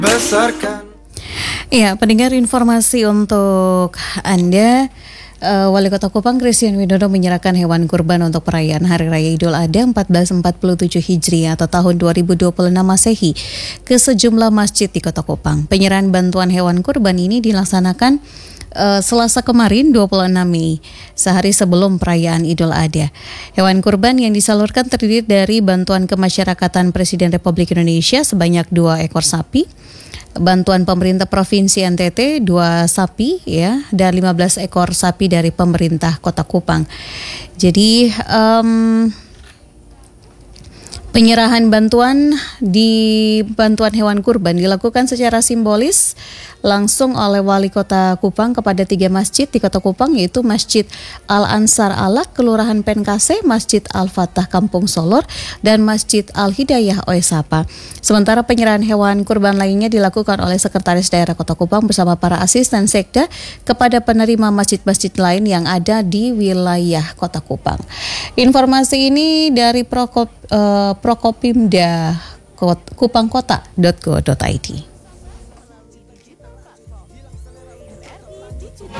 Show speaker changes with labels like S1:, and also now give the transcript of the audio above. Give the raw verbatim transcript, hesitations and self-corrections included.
S1: Besarkan.
S2: Ya, pendengar, informasi untuk Anda. Uh, Wali Kota Kupang Christian Widodo menyerahkan hewan kurban untuk perayaan Hari Raya Idul Adha seribu empat ratus empat puluh tujuh Hijriah atau tahun dua ribu dua puluh enam Masehi ke sejumlah masjid di Kota Kupang. Penyerahan bantuan hewan kurban ini dilaksanakan uh, Selasa kemarin dua puluh enam Mei, sehari sebelum perayaan Idul Adha. Hewan kurban yang disalurkan terdiri dari bantuan kemasyarakatan Presiden Republik Indonesia sebanyak dua ekor sapi, bantuan pemerintah Provinsi N T T dua sapi ya, dan lima belas ekor sapi dari pemerintah Kota Kupang. Jadi um, penyerahan bantuan di bantuan hewan kurban dilakukan secara simbolis langsung oleh Wali Kota Kupang kepada tiga masjid di Kota Kupang, yaitu Masjid Al-Ansar Alak, Kelurahan Penkase, Masjid Al-Fatah Kampung Solor, dan Masjid Al-Hidayah Oesapa. Sementara penyerahan hewan kurban lainnya dilakukan oleh Sekretaris Daerah Kota Kupang bersama para asisten sekda kepada penerima masjid-masjid lain yang ada di wilayah Kota Kupang. Informasi ini dari Prokop, uh, Prokopimda Kupang Kota dot go dot i d.